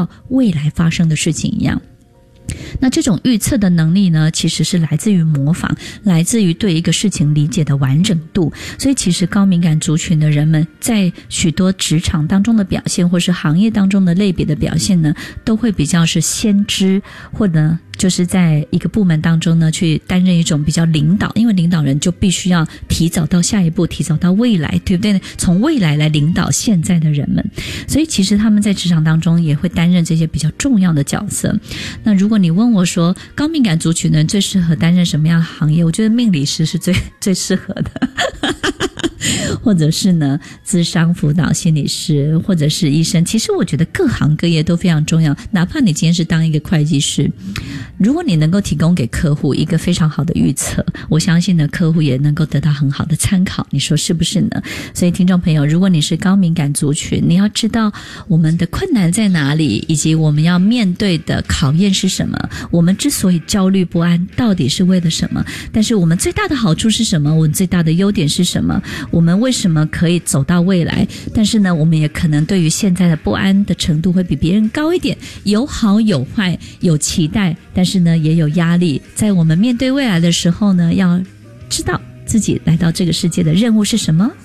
到未来发生的事情一样。那这种预测的能力呢，其实是来自于模仿，来自于对一个事情理解的完整度。所以其实高敏感族群的人们在许多职场当中的表现，或是行业当中的类别的表现呢，都会比较是先知，或者就是在一个部门当中呢，去担任一种比较领导，因为领导人就必须要提早到下一步，提早到未来，对不对？从未来来领导现在的人们，所以其实他们在职场当中也会担任这些比较重要的角色。那如果你问我说高敏感族群的人最适合担任什么样的行业，我觉得命理师是最适合的或者是呢諮商辅导心理师，或者是医生。其实我觉得各行各业都非常重要，哪怕你今天是当一个会计师，如果你能够提供给客户一个非常好的预测，我相信呢客户也能够得到很好的参考，你说是不是呢？所以听众朋友，如果你是高敏感族群，你要知道我们的困难在哪里，以及我们要面对的考验是什么，我们之所以焦虑不安到底是为了什么，但是我们最大的好处是什么，我们最大的优点是什么，我们为什么可以走到未来，但是呢我们也可能对于现在的不安的程度会比别人高一点，有好有坏，有期待，但是呢也有压力。在我们面对未来的时候呢，要知道自己来到这个世界的任务是什么，